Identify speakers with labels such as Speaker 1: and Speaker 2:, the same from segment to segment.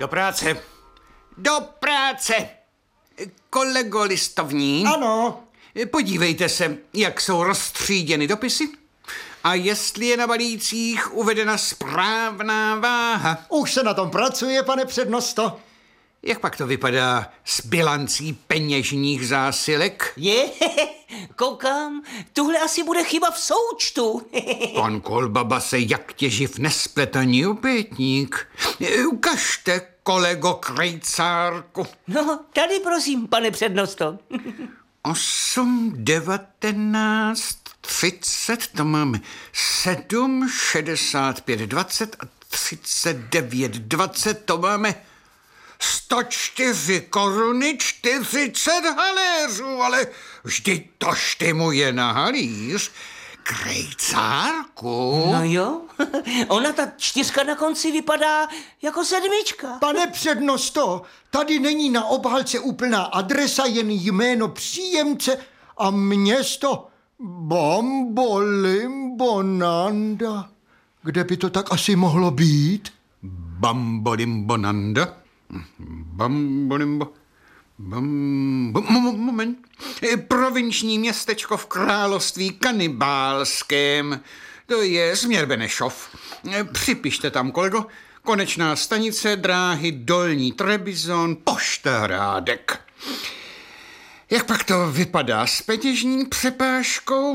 Speaker 1: Do práce. Do práce. Kolego Listovní.
Speaker 2: Ano.
Speaker 1: Podívejte se, jak jsou rozstříděny dopisy a jestli je na balících uvedena správná váha.
Speaker 2: Už se na tom pracuje, pane přednosto.
Speaker 1: Jak pak to vypadá s bilancí peněžních zásilek?
Speaker 3: Koukám, tuhle asi bude chyba v součtu.
Speaker 1: Pan Kolbaba se jak těživ nespletaný opětník. Ukažte, kolego Krejcárku.
Speaker 3: No, tady prosím, pane přednosto.
Speaker 1: 8, 19, 30, to máme 7, 65, 20 a 39, 20, to máme 104 koruny 40 haléřů, ale vždyť to štimuje na halíř. Krejcárku.
Speaker 3: No jo, ona ta 4 na konci vypadá jako 7.
Speaker 2: Pane přednosto, tady není na obhalce úplná adresa, jen jméno příjemce a město Bambolimbonanda. Kde by to tak asi mohlo být?
Speaker 1: Bambolimbonanda? Moment. Provinční městečko v království kanibálském. To je směr Benešov. Připište tam, kolego. Konečná stanice dráhy Dolní Trebizond, pošta Hrádek. Jak pak to vypadá s peněžní přepážkou?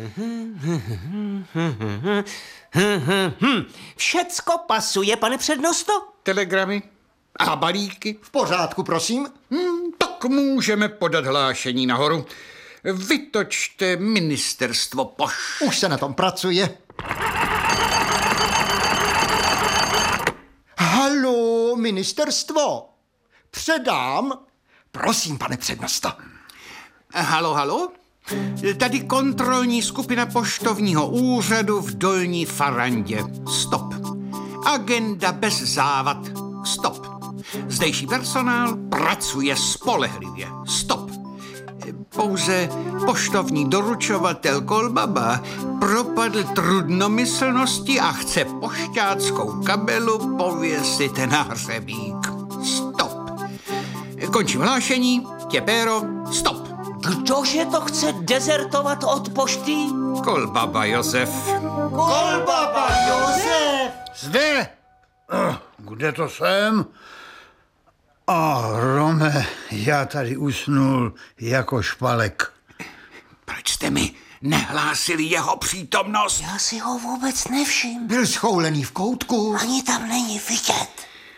Speaker 3: Všecko pasuje, pane přednosto?
Speaker 1: Telegramy a balíky?
Speaker 2: V pořádku, prosím.
Speaker 1: Tak můžeme podat hlášení nahoru. Vytočte ministerstvo pošt.
Speaker 2: Už se na tom pracuje. Haló, ministerstvo. Předám. Prosím, pane přednosto.
Speaker 1: Halo? Tady kontrolní skupina poštovního úřadu v Dolní Farandě. Stop. Agenda bez závad. Stop. Zdejší personál pracuje spolehlivě. Stop. Pouze poštovní doručovatel Kolbaba propadl trudnomyslnosti a chce pošťáckou kabelu pověsit na hřebík. Stop. Končím hlášení. Těpéro. Stop.
Speaker 3: Kdože to chce dezertovat od pošty?
Speaker 1: Kolbaba Josef.
Speaker 2: Kolbaba Josef!
Speaker 4: Zde! Kde to jsem? Rome, já tady usnul jako špalek.
Speaker 1: Proč jste mi nehlásili jeho přítomnost?
Speaker 3: Já si ho vůbec nevšim.
Speaker 2: Byl schoulený v koutku.
Speaker 3: Ani tam není vidět.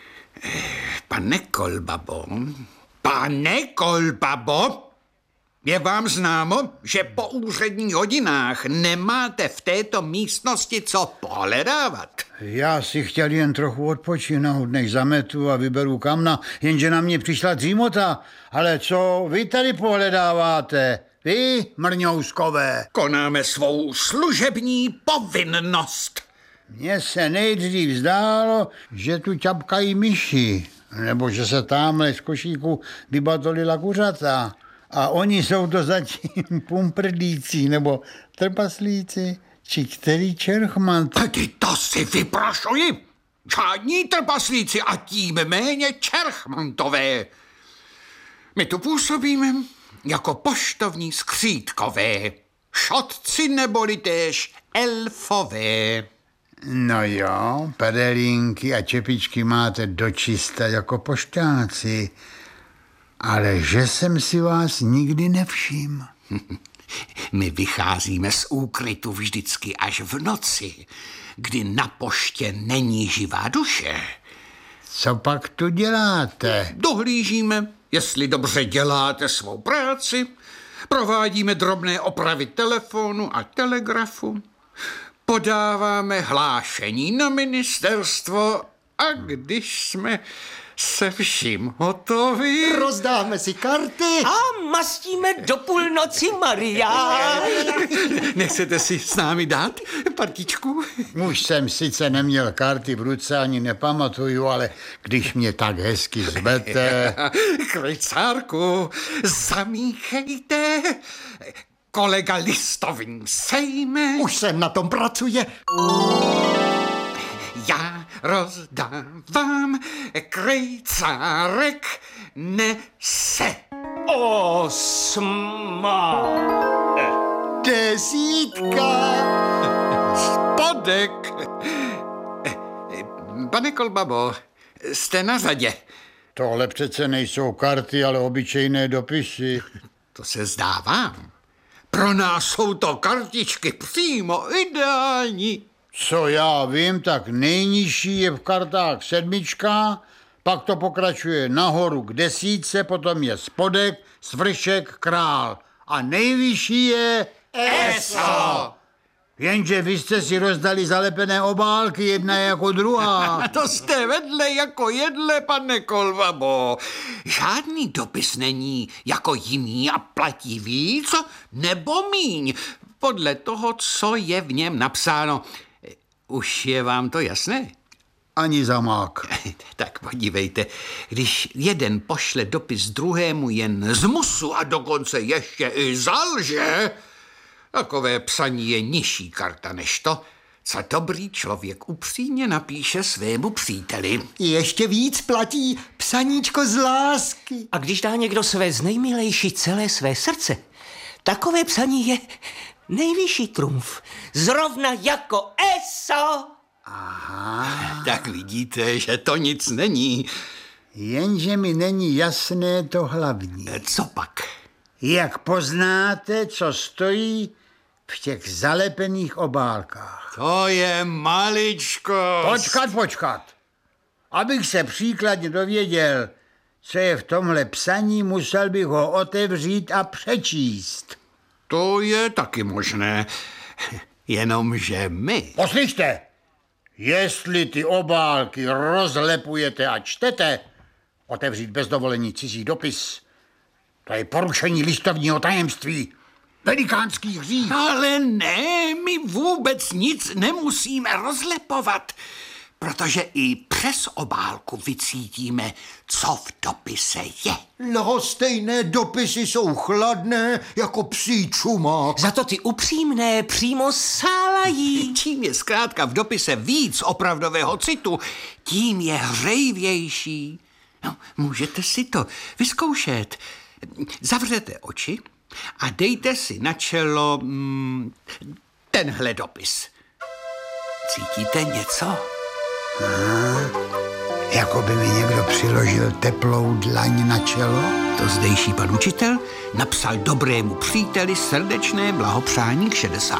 Speaker 1: Pane Kolbabo, je vám známo, že po úředních hodinách nemáte v této místnosti co pohledávat?
Speaker 4: Já si chtěl jen trochu odpočinout, než zametu a vyberu kamna, jenže na mě přišla dřímota. Ale co vy tady pohledáváte? Vy, mrňouskové?
Speaker 1: Konáme svou služební povinnost.
Speaker 4: Mně se nejdřív zdálo, že tu ťapkají myši, nebo že se tamhle z košíku vybatolila kuřata. A oni jsou to zatím pumprdíci, nebo trpaslíci, či který čerchmant.
Speaker 1: Tedy to si vyprašuji. Žádní trpaslíci a tím méně čerchmantové. My tu působíme jako poštovní skřítkové, šotci neboli též elfové.
Speaker 4: No jo, pedelínky a čepičky máte dočista jako pošťáci, ale že jsem si vás nikdy nevšiml.
Speaker 1: My vycházíme z úkrytu vždycky až v noci, kdy na poště není živá duše.
Speaker 4: Co pak tu děláte?
Speaker 1: Dohlížíme, jestli dobře děláte svou práci, provádíme drobné opravy telefonu a telegrafu, podáváme hlášení na ministerstvo a když jsme se vším hotovi...
Speaker 2: Rozdáme si karty.
Speaker 3: A mastíme do půlnoci, Maria.
Speaker 1: Nechcete si s námi dát partičku?
Speaker 4: Už jsem sice neměl karty v ruce, ani nepamatuju, ale když mě tak hezky zvete...
Speaker 1: Krejcárku, zamíchejte. Kolega Listovní sejme.
Speaker 2: Už se na tom pracuje.
Speaker 1: Já rozdávám, krejcárek nese.
Speaker 3: 8.
Speaker 2: Desítka.
Speaker 1: Spodek. Pane Kolbabo, jste na řadě.
Speaker 4: Tohle přece nejsou karty, ale obyčejné dopisy.
Speaker 1: To se zdá vám. Pro nás jsou to kartičky přímo ideální.
Speaker 4: Co já vím, tak nejnižší je v kartách 7, pak to pokračuje nahoru k 10, potom je spodek, svršek, král. A nejvyšší je ESO. Jenže vy jste si rozdali zalepené obálky, jedna jako druhá.
Speaker 1: A to jste vedle jako jedle, pane Kolbabo. Žádný dopis není jako jiný a platí víc nebo míň. Podle toho, co je v něm napsáno. Už je vám to jasné?
Speaker 4: Ani zamák.
Speaker 1: Tak podívejte, když jeden pošle dopis druhému jen z musu a dokonce ještě i zalže, takové psaní je nižší karta než to, co dobrý člověk upřímně napíše svému příteli.
Speaker 2: Ještě víc platí psaníčko z lásky.
Speaker 3: A když dá někdo své znejmilejší celé své srdce, takové psaní je nejvyšší trumf. Zrovna jako ESO.
Speaker 1: Tak vidíte, že to nic není.
Speaker 4: Jenže mi není jasné to hlavní.
Speaker 1: Co pak?
Speaker 4: Jak poznáte, co stojí v těch zalepených obálkách?
Speaker 1: To je maličko.
Speaker 4: Počkat. Abych se příkladně dověděl, co je v tomhle psaní, musel bych ho otevřít a přečíst.
Speaker 1: To je taky možné. Jenomže my...
Speaker 4: Poslyšte, jestli ty obálky rozlepujete a čtete, otevřít bez dovolení cizí dopis, to je porušení listovního tajemství. Velikánský hřích.
Speaker 1: Ale ne, my vůbec nic nemusíme rozlepovat, protože i přes obálku vycítíme, co v dopise je.
Speaker 2: Lhostejné dopisy jsou chladné jako psí čumák.
Speaker 3: Za to ty upřímné přímo sálají.
Speaker 1: Čím je zkrátka v dopise víc opravdového citu, tím je hřejivější. No, můžete si to vyzkoušet. Zavřete oči a dejte si na čelo tenhle dopis. Cítíte něco?
Speaker 4: Jako by mi někdo přiložil teplou dlaň na čelo.
Speaker 1: To zdejší pan učitel napsal dobrému příteli srdečné blahopřání k 60.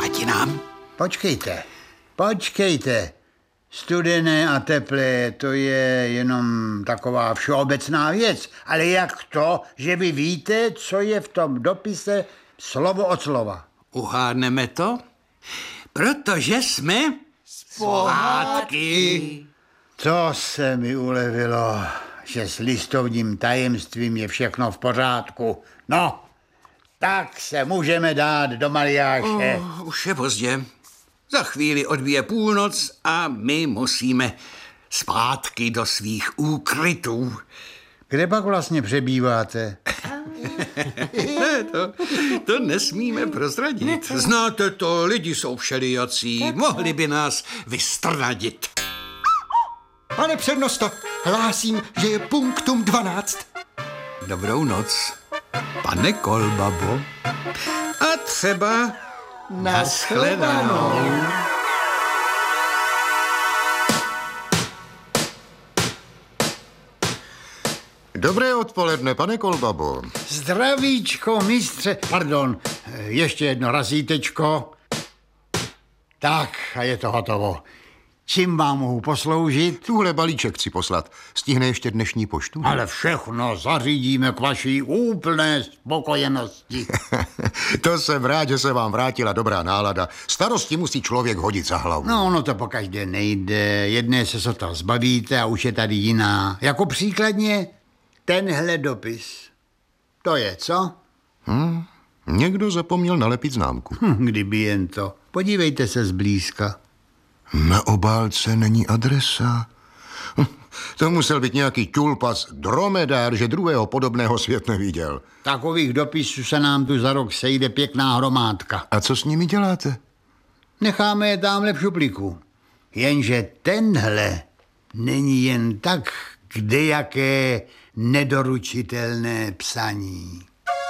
Speaker 4: Počkejte. Studené a teplé, to je jenom taková všeobecná věc. Ale jak to, že vy víte, co je v tom dopise slovo od slova?
Speaker 1: Uhádneme to? Protože jsme pohádky.
Speaker 4: To se mi ulevilo, že s listovním tajemstvím je všechno v pořádku. No, tak se můžeme dát do mariáše.
Speaker 1: Už je pozdě. Za chvíli odbije půlnoc a my musíme zpátky do svých úkrytů.
Speaker 4: Kde pak vlastně přebýváte?
Speaker 1: Ne, to nesmíme prozradit. Znáte to, lidi jsou všelijací, mohli by nás vystrnadit.
Speaker 2: Pane přednosto, hlásím, že je punktum 12.
Speaker 1: Dobrou noc, pane Kolbabo. A třeba nashledanou.
Speaker 5: Dobré odpoledne, pane Kolbabo.
Speaker 4: Zdravíčko, mistře. Pardon, ještě jedno razítečko. Tak, a je to hotovo. Čím vám mohu posloužit?
Speaker 5: Tuhle balíček chci poslat. Stihne ještě dnešní poštu?
Speaker 4: Ale všechno zařídíme k vaší úplné spokojenosti.
Speaker 5: To jsem rád, že se vám vrátila dobrá nálada. Starosti musí člověk hodit za hlavu.
Speaker 4: No, ono to pokaždé nejde. Jedné se sotva zbavíte a už je tady jiná. Jako příkladně tenhle dopis. To je, co?
Speaker 5: Někdo zapomněl nalepit známku.
Speaker 4: Kdyby jen to. Podívejte se zblízka.
Speaker 5: Na obálce není adresa. To musel být nějaký tulpas, dromedár, že druhého podobného svět neviděl.
Speaker 4: Takových dopisů se nám tu za rok sejde pěkná hromádka.
Speaker 5: A co s nimi děláte?
Speaker 4: Necháme je tamhle v šuplíku. Jenže tenhle není jen tak kdejaké nedoručitelné psaní.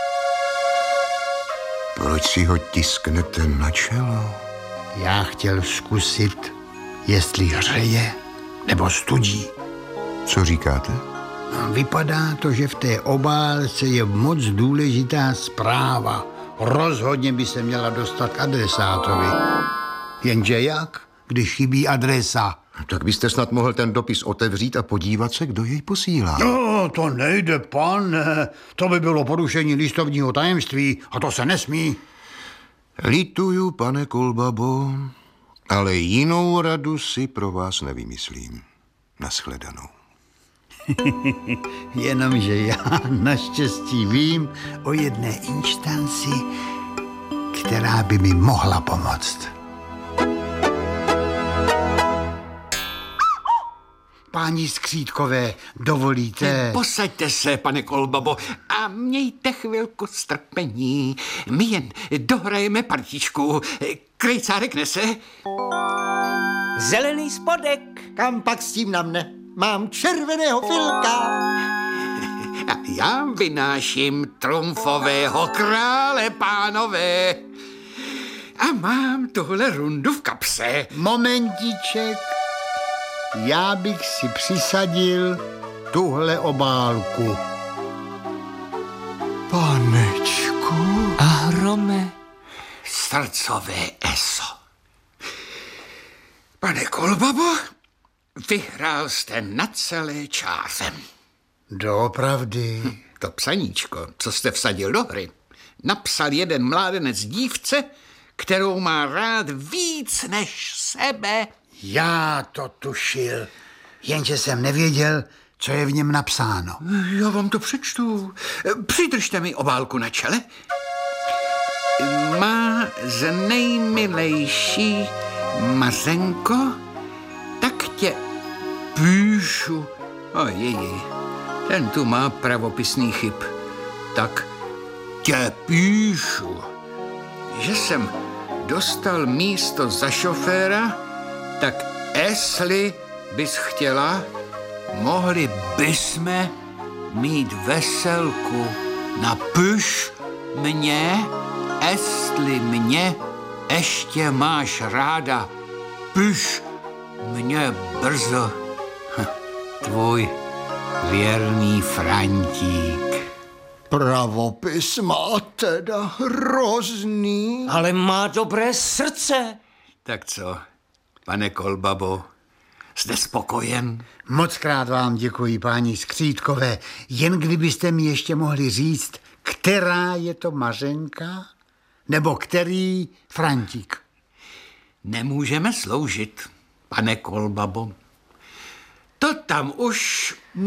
Speaker 5: Proč si ho tisknete na čelo?
Speaker 4: Já chtěl zkusit, jestli hřeje nebo studí.
Speaker 5: Co říkáte?
Speaker 4: Vypadá to, že v té obálce je moc důležitá zpráva. Rozhodně by se měla dostat k adresátovi. Jenže jak, když chybí adresa?
Speaker 5: Tak byste snad mohl ten dopis otevřít a podívat se, kdo jej posílá.
Speaker 4: No, to nejde, pane. To by bylo porušení listovního tajemství a to se nesmí.
Speaker 5: Lituju, pane Kolbabo, ale jinou radu si pro vás nevymyslím. Naschledanou.
Speaker 4: Jenomže já naštěstí vím o jedné instanci, která by mi mohla pomoct. Páni Skřítkové, dovolíte?
Speaker 1: Posaďte se, pane Kolbabo, a mějte chvilku strpení. My jen dohrajeme partičku. Krejcárek nese?
Speaker 3: Zelený spodek.
Speaker 2: Kam pak s tím na mne? Mám červeného filka.
Speaker 1: A já vynáším trumfového krále, pánové. A mám tuhle rundu v kapse.
Speaker 4: Momentiček. Já bych si přisadil tuhle obálku.
Speaker 2: Panečku.
Speaker 3: A Hrome.
Speaker 1: Srdcové eso. Pane Kolbabo, vyhrál jste na celé čáře.
Speaker 4: Doopravdy.
Speaker 1: To psaníčko, co jste vsadil do hry, napsal jeden mládenec dívce, kterou má rád víc než sebe.
Speaker 4: Já to tušil, jenže jsem nevěděl, co je v něm napsáno.
Speaker 1: Já vám to přečtu. Přidržte mi obálku na čele. Má z nejmilejší Mařenko, tak tě píšu. Ojeji, ten tu má pravopisný chyb. Tak tě píšu, že jsem dostal místo za šoféra, tak jestli bys chtěla, mohli bysme mít veselku. Napiš mě, jestli mě ještě máš ráda. Piš mě brzo. Tvůj věrný Frantík.
Speaker 2: Pravopis má teda hrozný.
Speaker 3: Ale má dobré srdce.
Speaker 1: Tak co, pane Kolbabo, jste spokojen?
Speaker 4: Mockrát vám děkuji, páni Skřítkové. Jen kdybyste mi ještě mohli říct, která je to Mařenka, nebo který Frantík.
Speaker 1: Nemůžeme sloužit, pane Kolbabo. To tam už